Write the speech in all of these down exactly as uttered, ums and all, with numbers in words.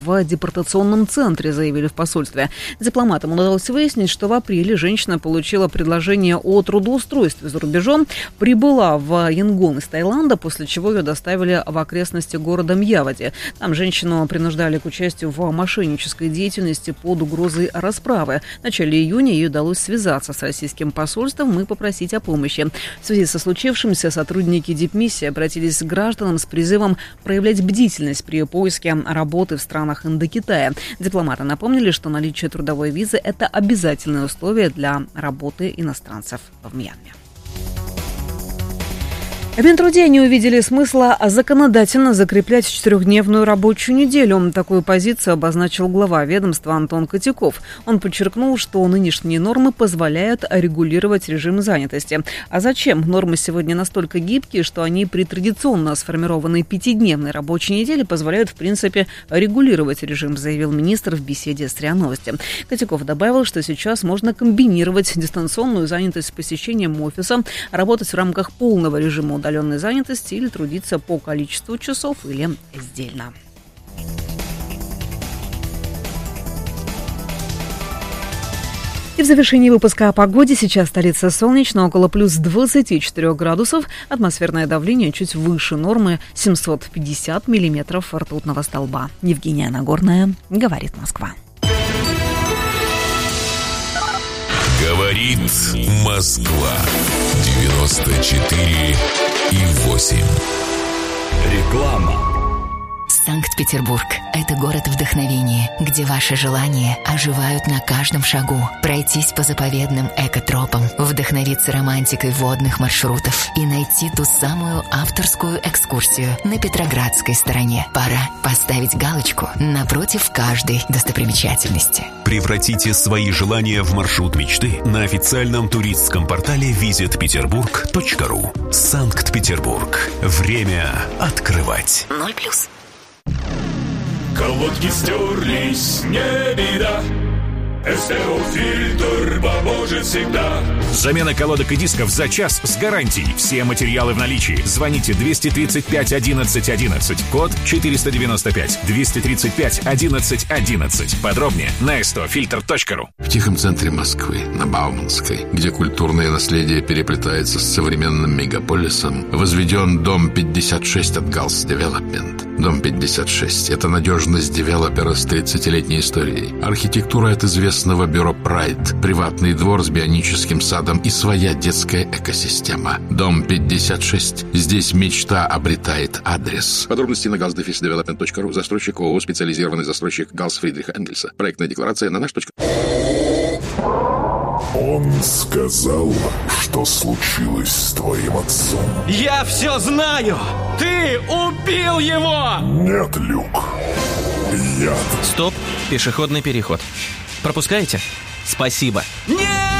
в депортационном центре, заявили в посольстве. Дипломатам удалось выяснить, что в апреле женщина получила предложение о трудоустройстве за рубежом, прибыла в Янгон из Таиланда, после чего ее доставили в окрестности города Мьявади. Там женщину принуждали к участию в мошеннической деятельности под угрозой расправы. В начале июня ей удалось связаться с российским посольством и попросить о помощи. В связи со случившимся сотрудники дипмиссии обратились к гражданам с призывом проявлять бдительность при поиске работы в странах Индокитая. Дипломаты напомнили, что наличие трудовой визы – это обязательное условие для работы иностранцев в Мьянме. В Минтруде не увидели смысла законодательно закреплять четырехдневную рабочую неделю. Такую позицию обозначил глава ведомства Антон Котяков. Он подчеркнул, что нынешние нормы позволяют регулировать режим занятости. А зачем? Нормы сегодня настолько гибкие, что они при традиционно сформированной пятидневной рабочей неделе позволяют, в принципе, регулировать режим, заявил министр в беседе с РИА Новости. Котяков добавил, что сейчас можно комбинировать дистанционную занятость с посещением офиса, работать в рамках полного режима удаленной занятости или трудиться по количеству часов или сдельно. И в завершении выпуска о погоде. Сейчас столица солнечно, около плюс двадцати четырёх градусов. Атмосферное давление чуть выше нормы, семьсот пятьдесят миллиметров ртутного столба. Евгения Нагорная, говорит Москва. Говорит Москва. девяносто четыре и восемь. Реклама. Санкт-Петербург – это город вдохновения, где ваши желания оживают на каждом шагу. Пройтись по заповедным экотропам, вдохновиться романтикой водных маршрутов и найти ту самую авторскую экскурсию на Петроградской стороне. Пора поставить галочку напротив каждой достопримечательности. Превратите свои желания в маршрут мечты на официальном туристском портале визит петербург точка ру. Санкт-Петербург. Время открывать. Ноль плюс. Колодки стерлись, не беда. СТО-фильтр поможет всегда. Замена колодок и дисков за час с гарантией. Все материалы в наличии. Звоните двести тридцать пять одиннадцать одиннадцать. Код четыреста девяносто пять. двести тридцать пять одиннадцать одиннадцать. Подробнее на эс тэ о фильтр точка ру. В тихом центре Москвы, на Бауманской, где культурное наследие переплетается с современным мегаполисом, возведен дом пятьдесят шесть от Галс Девелопмент. Дом пятьдесят шесть – это надежность девелопера с тридцатилетней историей. Архитектура от известного бюро «Прайд», приватный двор с бионическим садом и своя детская экосистема. Дом пятьдесят шесть. Здесь мечта обретает адрес. Подробности на галс девелопмент точка ру. Застройщик ООО «Специализированный застройщик Галс Фридриха Энгельса». Проектная декларация на наш. Он сказал, что случилось с твоим отцом. Я все знаю! Ты убил его! Нет, Люк. Я... Стоп, пешеходный переход. Пропускаете? Спасибо. Нет!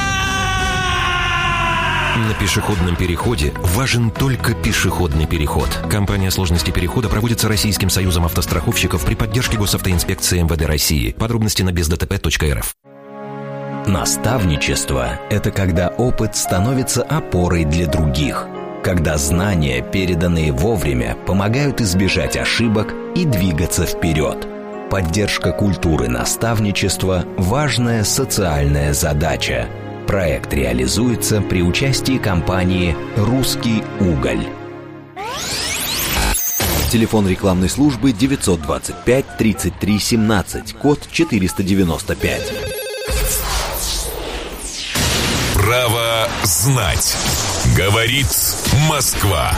На пешеходном переходе важен только пешеходный переход. Компания «Сложности перехода» проводится Российским союзом автостраховщиков при поддержке госавтоинспекции эм вэ дэ России. Подробности на без дэ тэ пэ точка эр эф. Наставничество – это когда опыт становится опорой для других, когда знания, переданные вовремя, помогают избежать ошибок и двигаться вперед. Поддержка культуры наставничества – важная социальная задача. Проект реализуется при участии компании «Русский уголь». Телефон рекламной службы девятьсот двадцать пять тридцать три семнадцать, код четыреста девяносто пять. Право знать. Говорит Москва.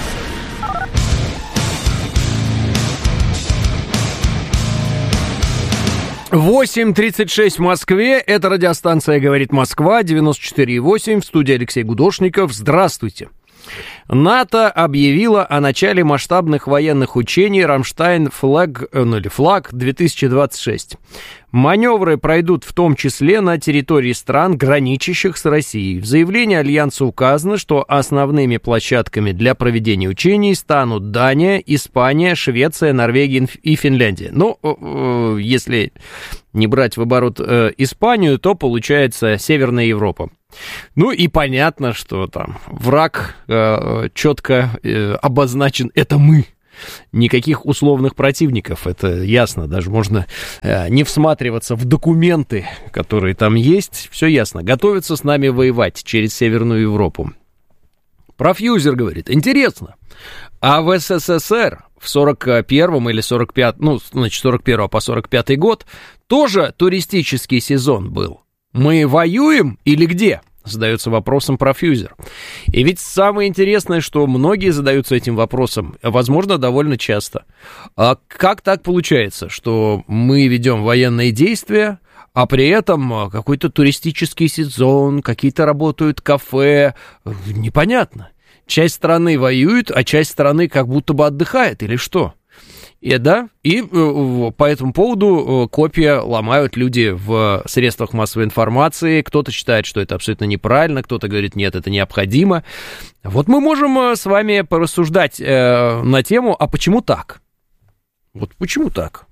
восемь тридцать шесть в Москве. Это радиостанция «Говорит Москва», девяносто четыре и восемь. В студии Алексей Гудошников. Здравствуйте. НАТО объявило о начале масштабных военных учений «Рамштайн Флаг», ну, или «Флаг-две тысячи двадцать шесть». Маневры пройдут в том числе на территории стран, граничащих с Россией. В заявлении Альянса указано, что основными площадками для проведения учений станут Дания, Испания, Швеция, Норвегия и Финляндия. Ну, если не брать в оборот Испанию, то получается Северная Европа. Ну и понятно, что там враг четко обозначен — это мы. никаких условных противников, это ясно, даже можно э, не всматриваться в документы, которые там есть, все ясно, готовятся с нами воевать через Северную Европу. Профьюзер говорит, интересно, а в СССР в сорок первом или сорок пятом, ну, значит, сорок первого по сорок пятый год тоже туристический сезон был. Мы воюем или где? Задается вопросом профьюзер. И ведь самое интересное, что многие задаются этим вопросом, возможно, довольно часто. А как так получается, что мы ведем военные действия, а при этом какой-то туристический сезон, какие-то работают кафе, непонятно. Часть страны воюет, а часть страны как будто бы отдыхает, или что? И, да, и э, по этому поводу э, копья ломают люди в средствах массовой информации. Кто-то считает, что это абсолютно неправильно, кто-то говорит, нет, это необходимо. Вот мы можем э, с вами порассуждать э, на тему, а почему так? Вот почему так?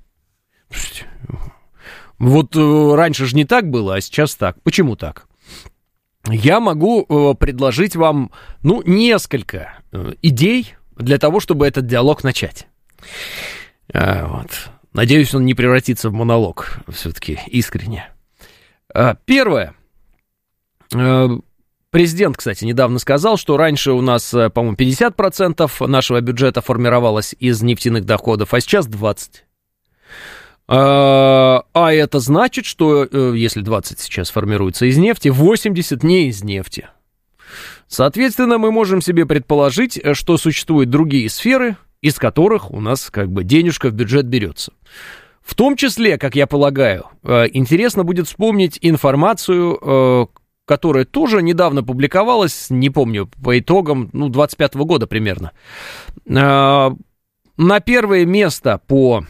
Вот э, раньше же не так было, а сейчас так. Почему так? Я могу э, предложить вам, ну, несколько э, идей для того, чтобы этот диалог начать. А, вот. Надеюсь, он не превратится в монолог, все-таки искренне. А, первое. А, президент, кстати, недавно сказал, что раньше у нас, по-моему, пятьдесят процентов нашего бюджета формировалось из нефтяных доходов, а сейчас двадцать процентов. А, а это значит, что если двадцать сейчас формируется из нефти, восемьдесят не из нефти. Соответственно, мы можем себе предположить, что существуют другие сферы, из которых у нас как бы денежка в бюджет берется. В том числе, как я полагаю, интересно будет вспомнить информацию, которая тоже недавно публиковалась, не помню, по итогам, ну, двадцать пятого года примерно. На первое место по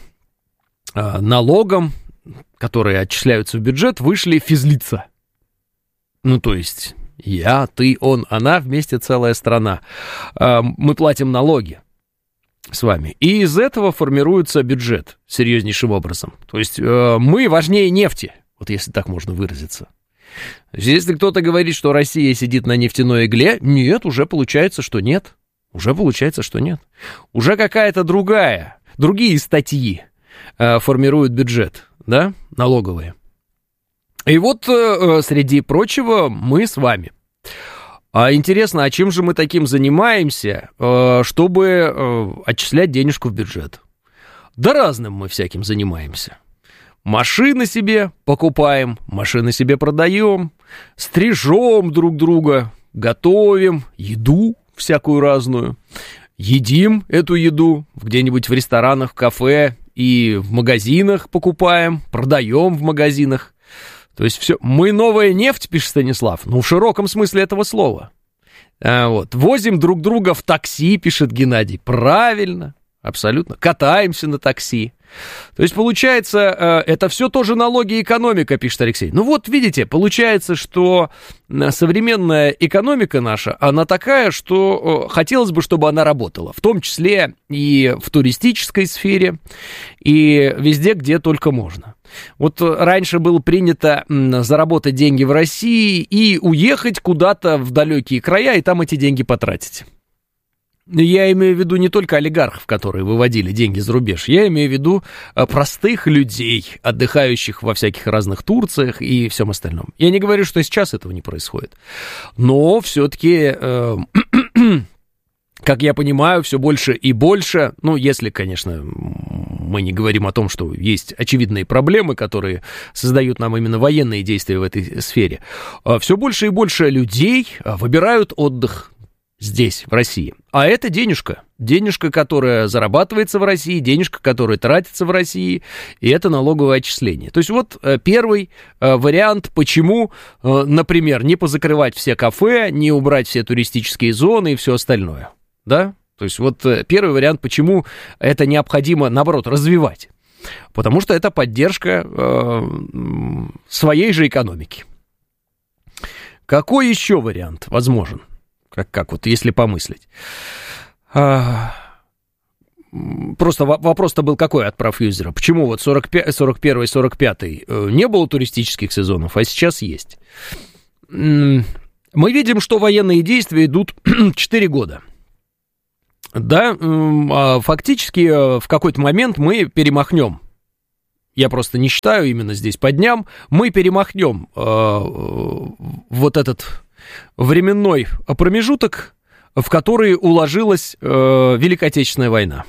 налогам, которые отчисляются в бюджет, вышли физлица. Ну, то есть я, ты, он, она, вместе целая страна. Мы платим налоги с вами. И из этого формируется бюджет серьезнейшим образом. То есть э, мы важнее нефти, вот если так можно выразиться. То есть, если кто-то говорит, что Россия сидит на нефтяной игле, нет, уже получается, что нет. Уже получается, что нет. Уже какая-то другая, другие статьи э, формируют бюджет, да, налоговые. И вот э, среди прочего мы с вами. А интересно, а чем же мы таким занимаемся, чтобы отчислять денежку в бюджет? Да разным мы всяким занимаемся. Машины себе покупаем, машины себе продаем, стрижем друг друга, готовим еду всякую разную, едим эту еду где-нибудь в ресторанах, в кафе и в магазинах покупаем, продаем в магазинах. То есть все, мы новая нефть, пишет Станислав, ну в широком смысле этого слова. А, вот. Возим друг друга в такси, пишет Геннадий, правильно, абсолютно, катаемся на такси. То есть получается, это все тоже налоги и экономика, пишет Алексей. Ну вот видите, получается, что современная экономика наша, она такая, что хотелось бы, чтобы она работала, в том числе и в туристической сфере, и везде, где только можно. Вот раньше было принято заработать деньги в России и уехать куда-то в далекие края, и там эти деньги потратить. Я имею в виду не только олигархов, которые выводили деньги за рубеж, я имею в виду простых людей, отдыхающих во всяких разных Турциях и всем остальном. Я не говорю, что сейчас этого не происходит, но все-таки, э, как я понимаю, все больше и больше, ну, если, конечно, мы не говорим о том, что есть очевидные проблемы, которые создают нам именно военные действия в этой сфере, все больше и больше людей выбирают отдых здесь, в России. А это денежка. Денежка, которая зарабатывается в России, денежка, которая тратится в России, и это налоговое отчисление. То есть вот первый вариант, почему, например, не позакрывать все кафе, не убрать все туристические зоны и все остальное. Да? То есть вот первый вариант, почему это необходимо, наоборот, развивать. Потому что это поддержка э, своей же экономики. Какой еще вариант возможен? Как, как вот, если помыслить? А, просто вопрос-то был какой от профьюзера? Почему вот сорок первый сорок пятый не было туристических сезонов, а сейчас есть? Мы видим, что военные действия идут четыре года. да, фактически в какой-то момент мы перемахнем. Я просто не считаю именно здесь по дням. Мы перемахнем вот этот временной промежуток, в который уложилась Великая Отечественная война.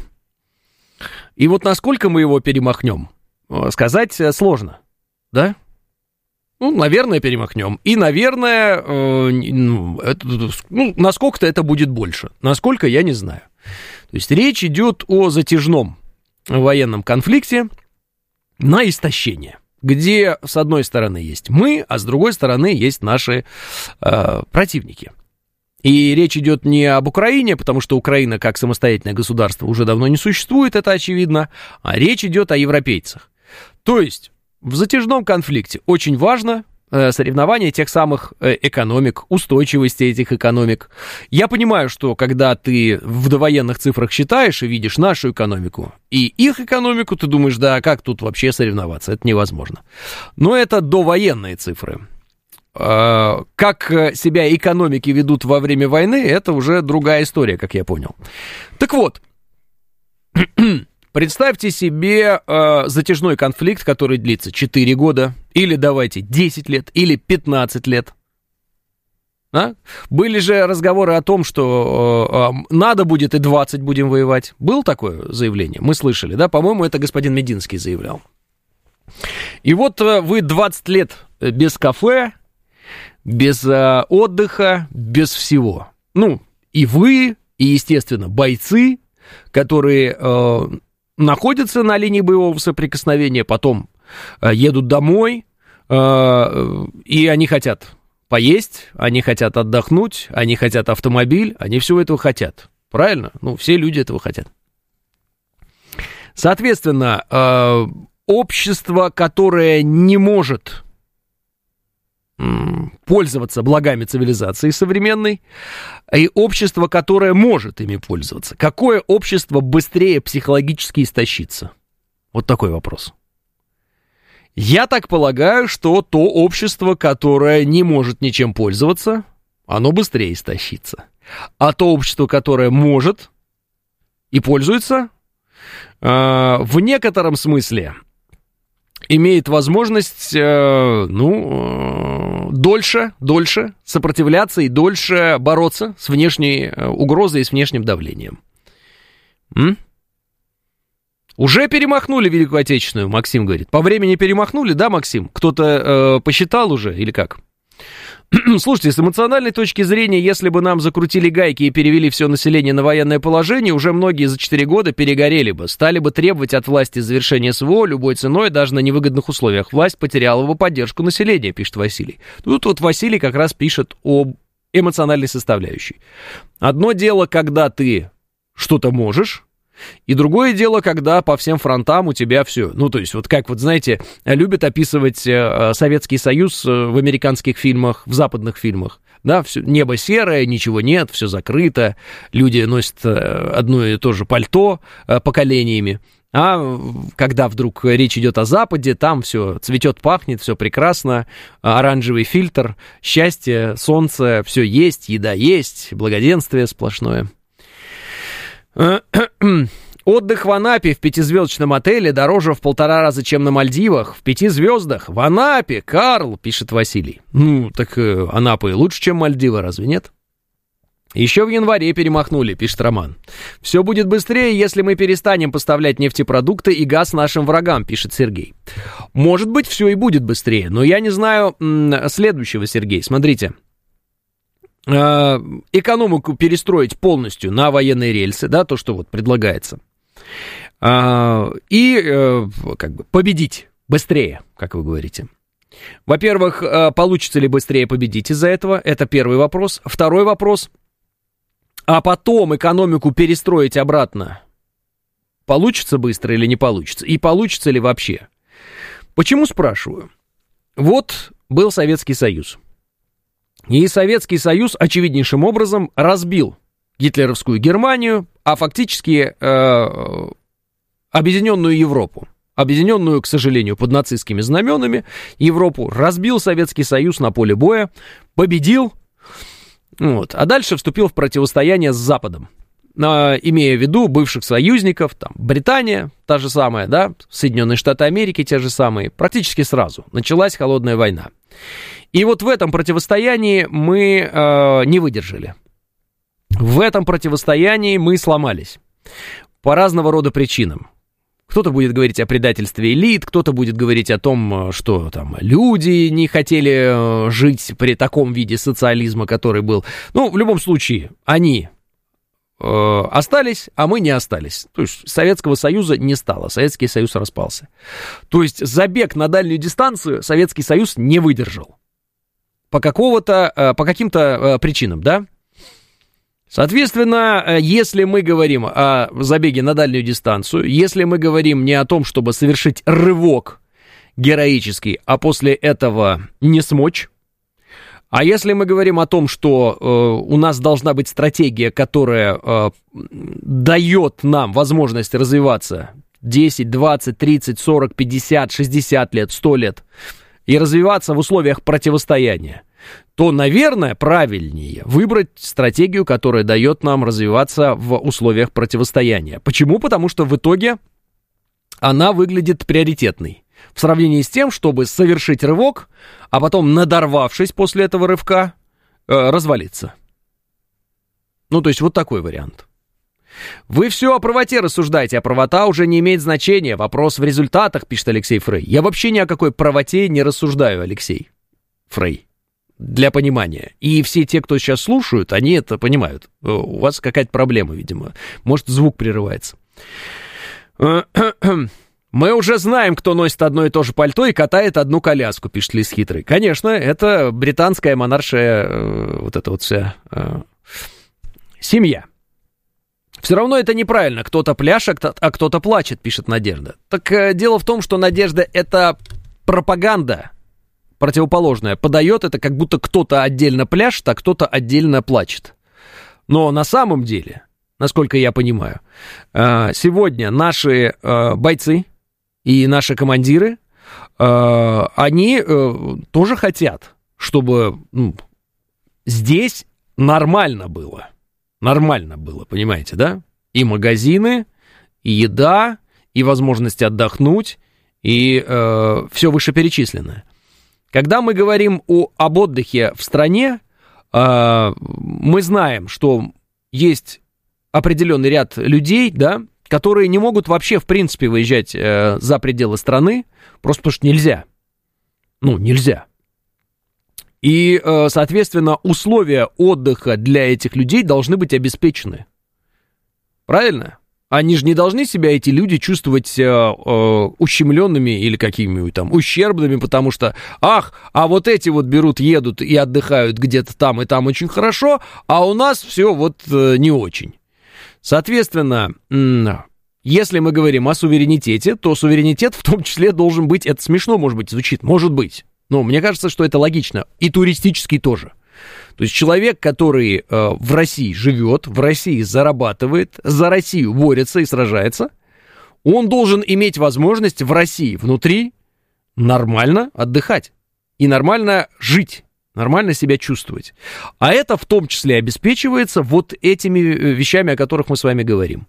И вот насколько мы его перемахнем, сказать сложно, да? Ну, наверное, перемахнем. И, наверное, э, ну, это, ну, насколько-то это будет больше. Насколько, я не знаю. То есть речь идет о затяжном военном конфликте на истощение, где с одной стороны есть мы, а с другой стороны есть наши э, противники. И речь идет не об Украине, потому что Украина как самостоятельное государство уже давно не существует, это очевидно, а речь идет о европейцах. То есть в затяжном конфликте очень важно э, соревнование тех самых э, экономик, устойчивости этих экономик. Я понимаю, что когда ты в довоенных цифрах считаешь и видишь нашу экономику и их экономику, ты думаешь, да, как тут вообще соревноваться, это невозможно. Но это довоенные цифры. Э, как себя экономики ведут во время войны, это уже другая история, как я понял. Так вот, представьте себе э, затяжной конфликт, который длится четыре года, или давайте десять лет, или пятнадцать лет. А? Были же разговоры о том, что э, э, надо будет и двадцать будем воевать. Было такое заявление? Мы слышали, да? По-моему, это господин Мединский заявлял. И вот э, вы двадцать лет без кафе, без э, отдыха, без всего. Ну, и вы, и, естественно, бойцы, которые... Э, находятся на линии боевого соприкосновения, потом э, едут домой, э, и они хотят поесть, они хотят отдохнуть, они хотят автомобиль, они всего этого хотят. Правильно? Ну, все люди этого хотят. Соответственно, э, общество, которое не может пользоваться благами цивилизации современной, и общество, которое может ими пользоваться. Какое общество быстрее психологически истощится? Вот такой вопрос. Я так полагаю, что то общество, которое не может ничем пользоваться, оно быстрее истощится. А то общество, которое может и пользуется, в некотором смысле имеет возможность, э, ну, э, дольше, дольше сопротивляться и дольше бороться с внешней э, угрозой и с внешним давлением. М? Уже перемахнули Великую Отечественную, Максим говорит. По времени перемахнули, да, Максим? Кто-то э, посчитал уже или как? Слушайте, с эмоциональной точки зрения, если бы нам закрутили гайки и перевели все население на военное положение, уже многие за четыре года перегорели бы, стали бы требовать от власти завершения СВО любой ценой, даже на невыгодных условиях. Власть потеряла бы поддержку населения, пишет Василий. Тут вот Василий как раз пишет об эмоциональной составляющей. Одно дело, когда ты что-то можешь, и другое дело, когда по всем фронтам у тебя все. Ну, то есть, вот как, вот знаете, любят описывать э, Советский Союз в американских фильмах, в западных фильмах. Да, все, небо серое, ничего нет, все закрыто, люди носят э, одно и то же пальто э, поколениями. А когда вдруг речь идет о Западе, там все цветет, пахнет, все прекрасно, оранжевый фильтр, счастье, солнце, все есть, еда есть, благоденствие сплошное. Отдых в Анапе в пятизвездочном отеле дороже в полтора раза, чем на Мальдивах. В пяти звездах в Анапе, Карл, пишет Василий. Ну, так э, Анапа и лучше, чем Мальдивы, разве нет? Еще в январе перемахнули, пишет Роман. Все будет быстрее, если мы перестанем поставлять нефтепродукты и газ нашим врагам, пишет Сергей. Может быть, все и будет быстрее, но я не знаю м- следующего, Сергей. Смотрите. Экономику перестроить полностью на военные рельсы, да, то, что вот предлагается, и как бы победить быстрее, как вы говорите. Во-первых, получится ли быстрее победить из-за этого? Это первый вопрос. Второй вопрос. А потом экономику перестроить обратно получится быстро или не получится? И получится ли вообще? Почему спрашиваю? Вот был Советский Союз. И Советский Союз очевиднейшим образом разбил гитлеровскую Германию, а фактически э, объединенную Европу. Объединенную, к сожалению, под нацистскими знаменами Европу разбил Советский Союз на поле боя, победил, вот, а дальше вступил в противостояние с Западом. имея в виду бывших союзников, там, Британия, та же самая, да, Соединенные Штаты Америки, те же самые, практически сразу началась холодная война. И вот в этом противостоянии мы э, не выдержали. В этом противостоянии мы сломались по разного рода причинам. Кто-то будет говорить о предательстве элит, кто-то будет говорить о том, что там люди не хотели жить при таком виде социализма, который был. Ну, в любом случае, они э, остались, а мы не остались. То есть Советского Союза не стало, Советский Союз распался. То есть забег на дальнюю дистанцию Советский Союз не выдержал. По какого-то, э, по каким-то э, причинам, да? Соответственно, если мы говорим о забеге на дальнюю дистанцию, если мы говорим не о том, чтобы совершить рывок героический, а после этого не смочь, а если мы говорим о том, что э, у нас должна быть стратегия, которая э, дает нам возможность развиваться десять, двадцать, тридцать, сорок, пятьдесят, шестьдесят лет, сто лет, и развиваться в условиях противостояния, то, наверное, правильнее выбрать стратегию, которая дает нам развиваться в условиях противостояния. Почему? Потому что в итоге она выглядит приоритетной в сравнении с тем, чтобы совершить рывок, а потом, надорвавшись после этого рывка, э, развалиться. Ну, то есть вот такой вариант. Вы все о правоте рассуждаете, а правота уже не имеет значения. Вопрос в результатах, пишет Алексей Фрей. Я вообще ни о какой правоте не рассуждаю, Алексей Фрей. Для понимания. И все те, кто сейчас слушают, они это понимают. У вас какая-то проблема, видимо. Может, звук прерывается. Мы уже знаем, кто носит одно и то же пальто и катает одну коляску, пишет Лис Хитрый. Конечно, это британская монаршая вот эта вот вся семья. Все равно это неправильно. Кто-то пляшет, а кто-то плачет, пишет Надежда. Так дело в том, что Надежда — это пропаганда противоположное подает, это как будто кто-то отдельно пляшет, а кто-то отдельно плачет. Но на самом деле, насколько я понимаю, сегодня наши бойцы и наши командиры, они тоже хотят, чтобы ну, здесь нормально было. Нормально было, понимаете, да? И магазины, и еда, и возможность отдохнуть, и э, все вышеперечисленное. Когда мы говорим о, об отдыхе в стране, э, мы знаем, что есть определенный ряд людей, да, которые не могут вообще, в принципе, выезжать э, за пределы страны, просто потому что нельзя. Ну, нельзя. И, э, соответственно, условия отдыха для этих людей должны быть обеспечены. Правильно? Они же не должны себя, эти люди, чувствовать э, э, ущемленными или какими-нибудь там ущербными, потому что, ах, а вот эти вот берут, едут и отдыхают где-то там и там очень хорошо, а у нас все вот э, не очень. Соответственно, м- если мы говорим о суверенитете, то суверенитет в том числе должен быть, это смешно, может быть, звучит, может быть, но мне кажется, что это логично, и туристический тоже. То есть человек, который э, в России живет, в России зарабатывает, за Россию борется и сражается, он должен иметь возможность в России внутри нормально отдыхать и нормально жить, нормально себя чувствовать. А это в том числе обеспечивается вот этими вещами, о которых мы с вами говорим.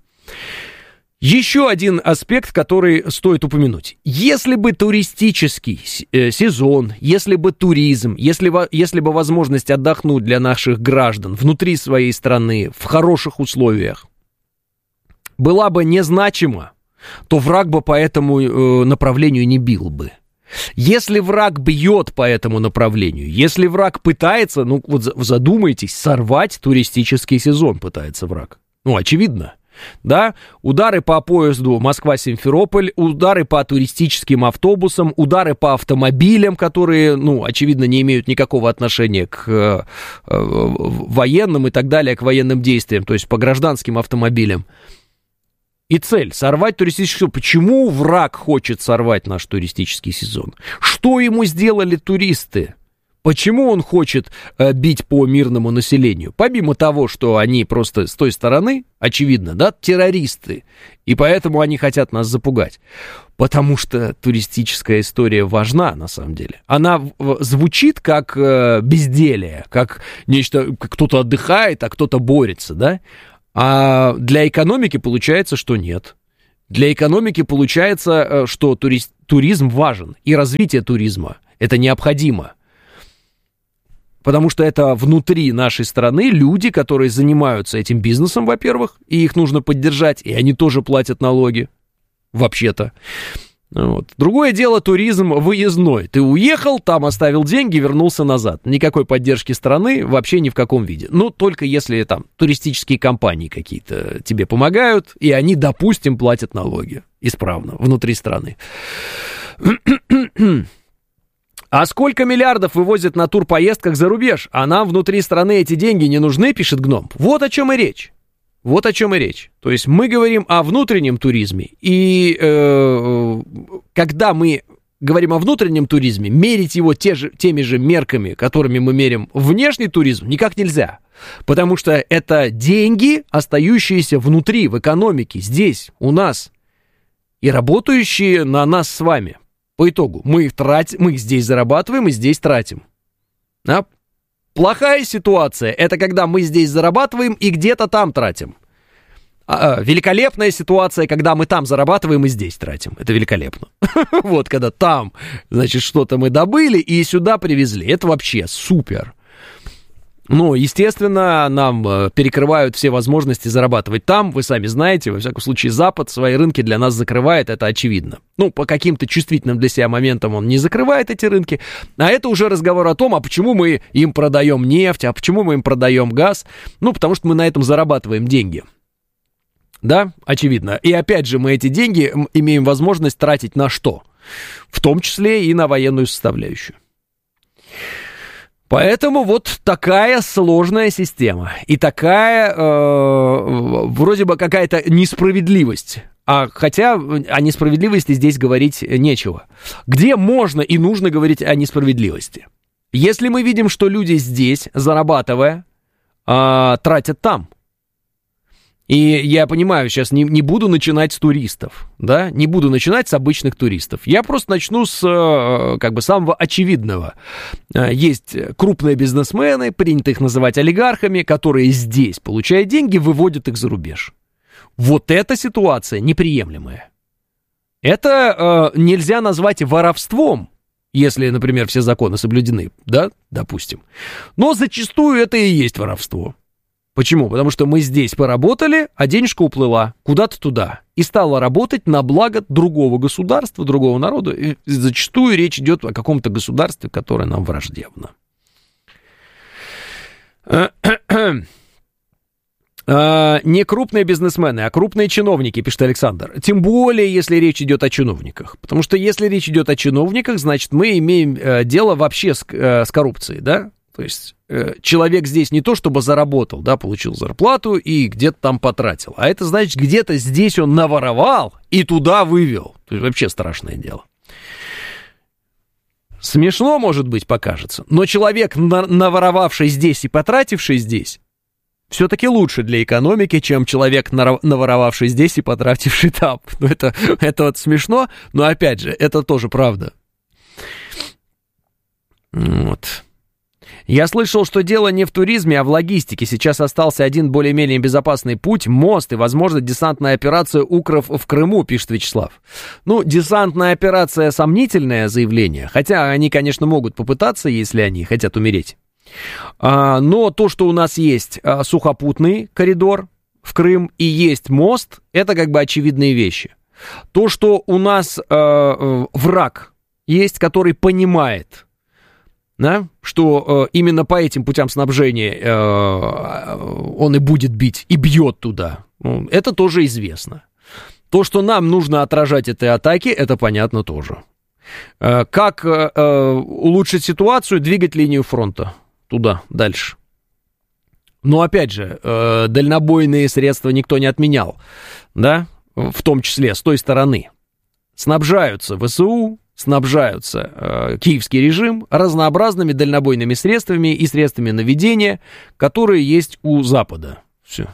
Еще один аспект, который стоит упомянуть. Если бы туристический сезон, если бы туризм, если бы, если бы возможность отдохнуть для наших граждан внутри своей страны в хороших условиях была бы незначима, то враг бы по этому э, направлению не бил бы. Если враг бьет по этому направлению, если враг пытается, ну вот задумайтесь, сорвать туристический сезон пытается враг. Ну, очевидно. Да, удары по поезду Москва-Симферополь, удары по туристическим автобусам, удары по автомобилям, которые, ну, очевидно, не имеют никакого отношения к э, военным и так далее, к военным действиям, то есть по гражданским автомобилям. И цель — сорвать туристический сезон. Почему враг хочет сорвать наш туристический сезон? Что ему сделали туристы? Почему он хочет э, бить по мирному населению? Помимо того, что они просто с той стороны, очевидно, да, террористы, и поэтому они хотят нас запугать. Потому что туристическая история важна, на самом деле. Она в, звучит как э, безделие, как нечто, как кто-то отдыхает, а кто-то борется, да? А для экономики получается, что нет. Для экономики получается, что турист, туризм важен, и развитие туризма – это необходимо. Потому что это внутри нашей страны люди, которые занимаются этим бизнесом, во-первых, и их нужно поддержать, и они тоже платят налоги, вообще-то. Вот. Другое дело туризм выездной. Ты уехал, там оставил деньги, вернулся назад. Никакой поддержки страны вообще ни в каком виде. Ну, только если там туристические компании какие-то тебе помогают, и они, допустим, платят налоги исправно внутри страны. А сколько миллиардов вывозят на турпоездках за рубеж? А нам внутри страны эти деньги не нужны, пишет Гном. Вот о чем и речь. Вот о чем и речь. То есть мы говорим о внутреннем туризме, и э, когда мы говорим о внутреннем туризме, мерить его те же, теми же мерками, которыми мы мерим внешний туризм, никак нельзя. Потому что это деньги, остающиеся внутри, в экономике, здесь, у нас, и работающие на нас с вами. По итогу мы их тратим, мы их здесь зарабатываем и здесь тратим. А? Плохая ситуация – это когда мы здесь зарабатываем и где-то там тратим. А, великолепная ситуация, когда мы там зарабатываем и здесь тратим. Это великолепно. Вот, когда там, значит, что-то мы добыли и сюда привезли. Это вообще супер. Ну, естественно, нам перекрывают все возможности зарабатывать там. Вы сами знаете, во всяком случае, Запад свои рынки для нас закрывает, это очевидно. Ну, по каким-то чувствительным для себя моментам он не закрывает эти рынки. А это уже разговор о том, а почему мы им продаем нефть, а почему мы им продаем газ. Ну, потому что мы на этом зарабатываем деньги. Да, очевидно. И опять же, мы эти деньги имеем возможность тратить на что? В том числе и на военную составляющую. Поэтому вот такая сложная система и такая э, вроде бы какая-то несправедливость. А хотя о несправедливости здесь говорить нечего. Где можно и нужно говорить о несправедливости? Если мы видим, что люди здесь, зарабатывая, э, тратят там. И я понимаю, сейчас не, не буду начинать с туристов, да, не буду начинать с обычных туристов. Я просто начну с, как бы, самого очевидного. Есть крупные бизнесмены, принято их называть олигархами, которые здесь, получая деньги, выводят их за рубеж. Вот эта ситуация неприемлемая. Это э, нельзя назвать воровством, если, например, все законы соблюдены, да, допустим. Но зачастую это и есть воровство. Почему? Потому что мы здесь поработали, а денежка уплыла куда-то туда и стала работать на благо другого государства, другого народа. И зачастую речь идет о каком-то государстве, которое нам враждебно. Не крупные бизнесмены, а крупные чиновники, пишет Александр. Тем более, если речь идет о чиновниках. Потому что если речь идет о чиновниках, значит, мы имеем дело вообще с, с коррупцией, да? То есть э, человек здесь не то чтобы заработал, да, получил зарплату и где-то там потратил, а это значит, где-то здесь он наворовал и туда вывел. То есть вообще страшное дело. Смешно, может быть, покажется, но человек, на- наворовавший здесь и потративший здесь, все-таки лучше для экономики, чем человек, наворовавший здесь и потративший там. Ну, это, это вот смешно, но опять же, это тоже правда. Вот. Я слышал, что дело не в туризме, а в логистике. Сейчас остался один более-менее безопасный путь, мост и, возможно, десантная операция «Укров» в Крыму, пишет Вячеслав. Ну, десантная операция — сомнительное заявление, хотя они, конечно, могут попытаться, если они хотят умереть. А, но то, что у нас есть а, сухопутный коридор в Крым и есть мост, это как бы очевидные вещи. То, что у нас а, враг есть, который понимает, да, что э, именно по этим путям снабжения э, он и будет бить, и бьет туда, ну, это тоже известно. То, что нам нужно отражать этой атаки, это понятно тоже. Э, как э, улучшить ситуацию, двигать линию фронта туда, дальше. Но опять же, э, дальнобойные средства никто не отменял, да, в том числе с той стороны. Снабжаются ВСУ, снабжаются э, киевский режим разнообразными дальнобойными средствами и средствами наведения, которые есть у Запада. Все.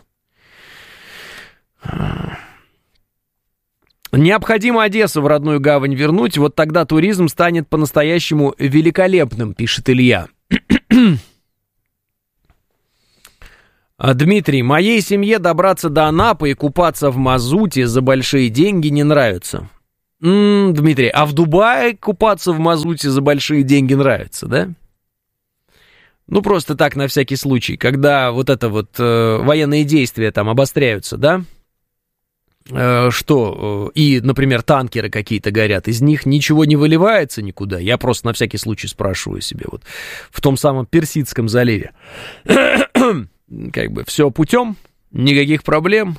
Необходимо Одессу в родную гавань вернуть, вот тогда туризм станет по-настоящему великолепным, пишет Илья. Дмитрий, моей семье добраться до Анапы и купаться в мазуте за большие деньги не нравится. М-м, Дмитрий, а в Дубае купаться в мазуте за большие деньги нравится, да? Ну, просто так, на всякий случай, когда вот это вот э, военные действия там обостряются, да? Э, что, э, и, например, танкеры какие-то горят, из них ничего не выливается никуда. Я просто на всякий случай спрашиваю себе, вот в том самом Персидском заливе. Как бы все путем, никаких проблем.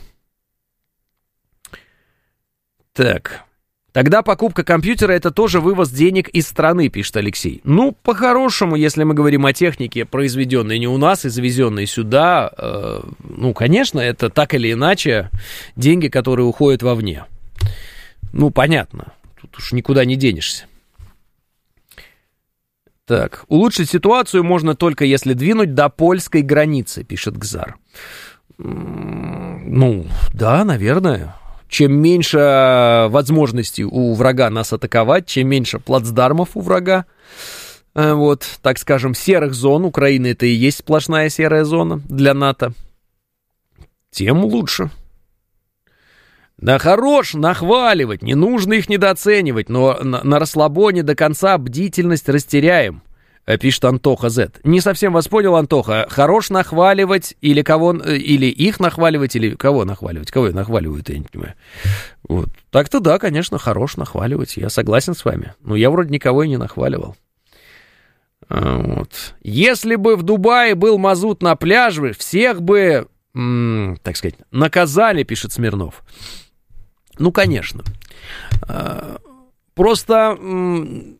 Так, тогда покупка компьютера — это тоже вывоз денег из страны, пишет Алексей. Ну, по-хорошему, если мы говорим о технике, произведенной не у нас и завезенной сюда, э, ну, конечно, это так или иначе деньги, которые уходят вовне. Ну, понятно, тут уж никуда не денешься. Так, улучшить ситуацию можно только если двинуть до польской границы, пишет Гзар. Ну, да, наверное. Чем меньше возможностей у врага нас атаковать, чем меньше плацдармов у врага, вот, так скажем, серых зон, Украина это и есть сплошная серая зона для НАТО, тем лучше. Да хорош нахваливать, не нужно их недооценивать, но на, на расслабоне до конца бдительность растеряем, пишет Антоха З. Не совсем вас понял, Антоха, хорош нахваливать или кого, или их нахваливать, или кого нахваливать, кого я нахваливаю, я не понимаю. Вот. Так-то да, конечно, хорош нахваливать, я согласен с вами, но я вроде никого и не нахваливал. Вот. Если бы в Дубае был мазут на пляже, всех бы, м- так сказать, наказали, пишет Смирнов. Ну, конечно. Просто мы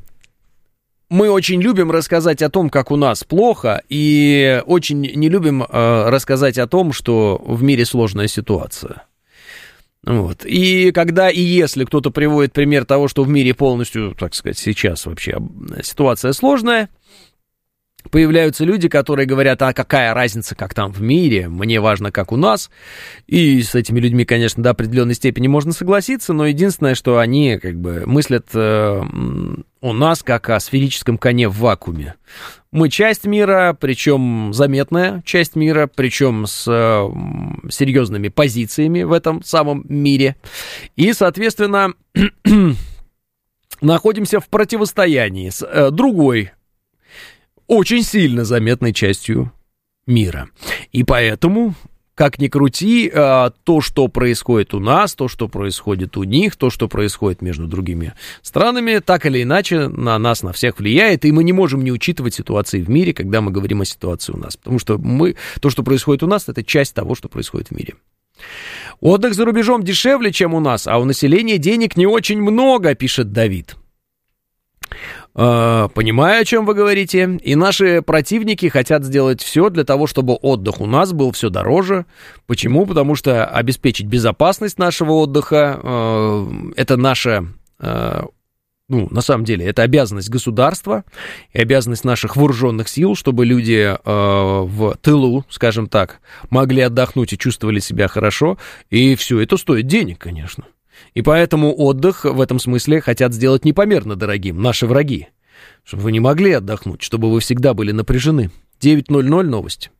очень любим рассказать о том, как у нас плохо, и очень не любим рассказать о том, что в мире сложная ситуация. Вот. И когда и если кто-то приводит пример того, что в мире полностью, так сказать, сейчас вообще ситуация сложная, появляются люди, которые говорят, а какая разница, как там в мире, мне важно, как у нас. И с этими людьми, конечно, до определенной степени можно согласиться, но единственное, что они как бы мыслят э, о нас как о сферическом коне в вакууме. Мы часть мира, причем заметная часть мира, причем с э, серьезными позициями в этом самом мире. И, соответственно, находимся в противостоянии с э, другой очень сильно заметной частью мира. И поэтому, как ни крути, то, что происходит у нас, то, что происходит у них, то, что происходит между другими странами, так или иначе на нас, на всех влияет, и мы не можем не учитывать ситуации в мире, когда мы говорим о ситуации у нас. Потому что мы, то, что происходит у нас, это часть того, что происходит в мире. Отдых за рубежом дешевле, чем у нас, а у населения денег не очень много, пишет Давид. Понимаю, о чем вы говорите. И наши противники хотят сделать все для того, чтобы отдых у нас был все дороже. Почему? Потому что обеспечить безопасность нашего отдыха э, это наша, э, ну, на самом деле, это обязанность государства и обязанность наших вооруженных сил, чтобы люди э, в тылу, скажем так, могли отдохнуть и чувствовали себя хорошо. И все это стоит денег, конечно. И поэтому отдых в этом смысле хотят сделать непомерно дорогим наши враги, чтобы вы не могли отдохнуть, чтобы вы всегда были напряжены. девять ноль ноль новости.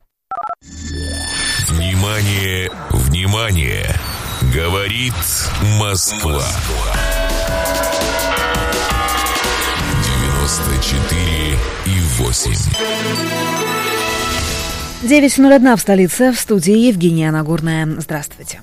Внимание, внимание! Говорит Москва. девяносто четыре и восемь. девять ноль один в столице, в студии Евгения Нагорная. Здравствуйте.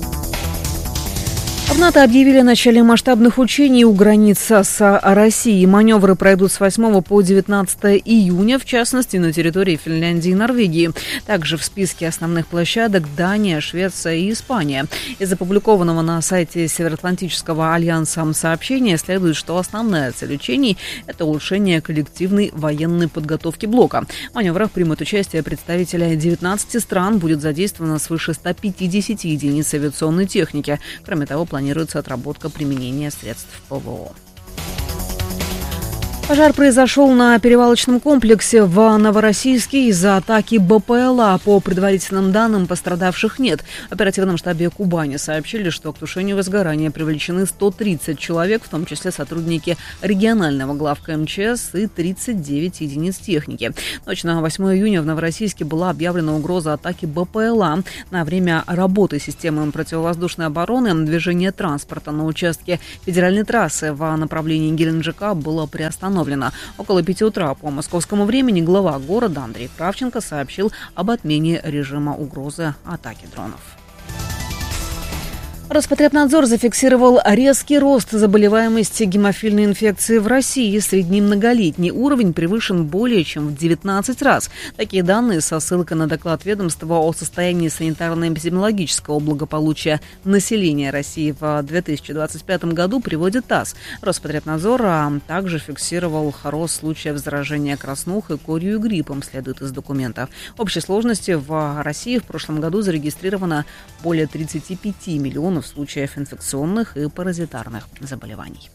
В НАТО объявили о начале масштабных учений у границы с Россией. Маневры пройдут с восьмого по девятнадцатое июня, в частности, на территории Финляндии и Норвегии. Также в списке основных площадок Дания, Швеция и Испания. Из опубликованного на сайте Североатлантического альянса сообщения следует, что основная цель учений – это улучшение коллективной военной подготовки блока. В маневрах примут участие представители девятнадцати стран, будет задействовано свыше ста пятидесяти единиц авиационной техники. Кроме того, планируется отработка применения средств ПВО. Пожар произошел на перевалочном комплексе в Новороссийске из-за атаки БПЛА. По предварительным данным, пострадавших нет. В оперативном штабе Кубани сообщили, что к тушению возгорания привлечены сто тридцать человек, в том числе сотрудники регионального главка МЧС и тридцать девять единиц техники. Ночь на восьмое июня в Новороссийске была объявлена угроза атаки БПЛА. На время работы системы противовоздушной обороны движение транспорта на участке федеральной трассы в направлении Геленджика было приостановлено. Около пяти утра по московскому времени глава города Андрей Кравченко сообщил об отмене режима угрозы атаки дронов. Роспотребнадзор зафиксировал резкий рост заболеваемости гемофильной инфекцией в России. Средний многолетний уровень превышен более чем в девятнадцать раз. Такие данные со ссылкой на доклад ведомства о состоянии санитарно-эпидемиологического благополучия населения России в две тысячи двадцать пятом году приводит ТАСС. Роспотребнадзор также фиксировал рост случаев заражения краснухой, корью и гриппом, следует из документа. В общей сложности в России в прошлом году зарегистрировано более тридцати пяти миллионов случаев инфекционных и паразитарных заболеваний.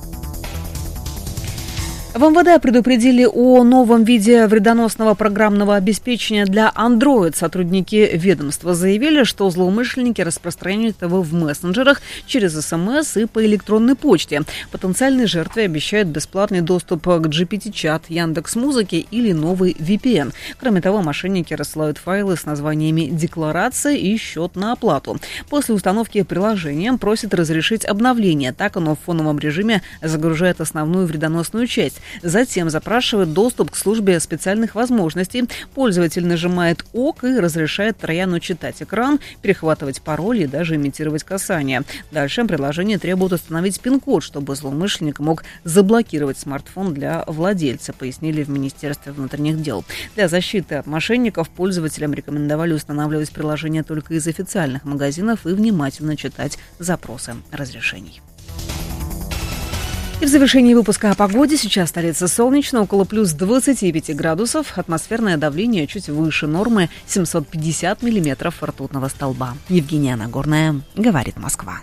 В МВД предупредили о новом виде вредоносного программного обеспечения для Android. Сотрудники ведомства заявили, что злоумышленники распространяют его в мессенджерах через СМС и по электронной почте. Потенциальной жертве обещают бесплатный доступ к джи пи ти-чат, Яндекс.Музыке или новый ви пи эн. Кроме того, мошенники рассылают файлы с названиями декларация и счет на оплату. После установки приложения просят разрешить обновление. Так оно в фоновом режиме загружает основную вредоносную часть. Затем запрашивает доступ к службе специальных возможностей. Пользователь нажимает ОК и разрешает трояну читать экран, перехватывать пароли и даже имитировать касание. Дальше приложение требует установить пин-код, чтобы злоумышленник мог заблокировать смартфон для владельца, пояснили в Министерстве внутренних дел. Для защиты от мошенников пользователям рекомендовали устанавливать приложение только из официальных магазинов и внимательно читать запросы разрешений. И в завершении выпуска о погоде. Сейчас столица солнечно, около плюс двадцати пяти градусов. Атмосферное давление чуть выше нормы, семьсот пятьдесят миллиметров ртутного столба. Евгения Нагорная, говорит Москва.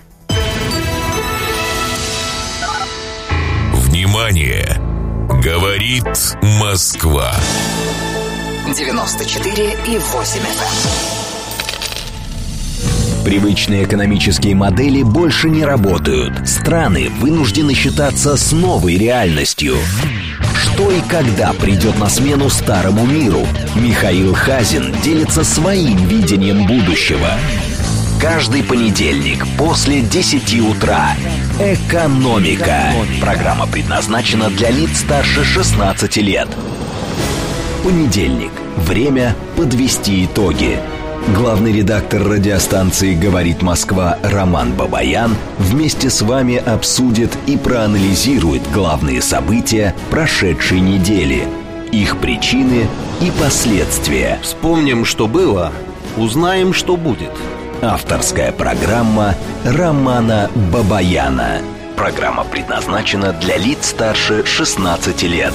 Внимание! Говорит Москва. девяносто четыре и восемь эф эм. Привычные экономические модели больше не работают. Страны вынуждены считаться с новой реальностью. Что и когда придет на смену старому миру? Михаил Хазин делится своим видением будущего. Каждый понедельник после десяти утра. «Экономика». Программа предназначена для лиц старше шестнадцати лет. Понедельник. Время подвести итоги. Главный редактор радиостанции «Говорит Москва» Роман Бабаян вместе с вами обсудит и проанализирует главные события прошедшей недели, их причины и последствия. Вспомним, что было, узнаем, что будет. Авторская программа Романа Бабаяна. Программа предназначена для лиц старше шестнадцати лет.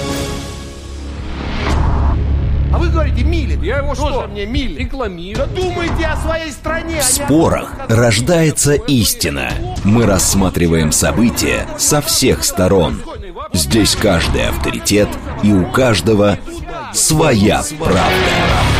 А вы говорите, Милин. Я его что? Тоже мне Милин. Рекламирую. Да думайте о своей стране. В спорах рождается истина. Мы рассматриваем события со всех сторон. Здесь каждый авторитет, и у каждого своя правда.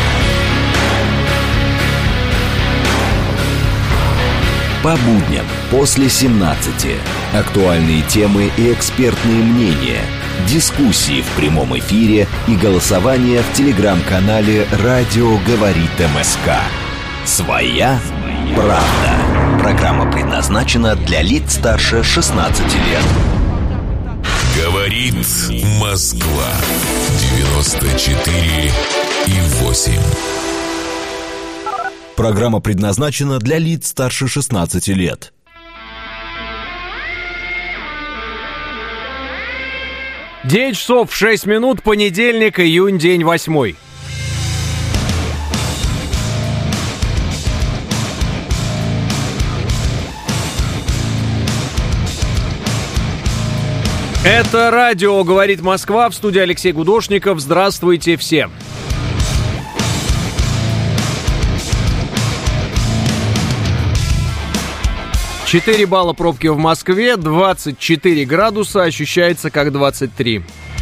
По будням после семнадцати. Актуальные темы и экспертные мнения. Дискуссии в прямом эфире и голосование в телеграм-канале «Радио говорит МСК». Своя правда. Программа предназначена для лиц старше шестнадцати лет. Говорит Москва. девяносто четыре и восемь. Программа предназначена для лиц старше шестнадцати лет. девять часов шесть минут, понедельник, июнь, день восьмой. Это радио «Говорит Москва», в студии Алексей Гудошников. Здравствуйте всем. четыре балла пробки в Москве, двадцать четыре градуса, ощущается как двадцать три.